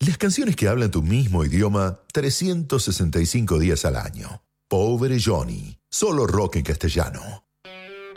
Las canciones que hablan tu mismo idioma 365 días al año. Pobre Johnny, solo rock en castellano.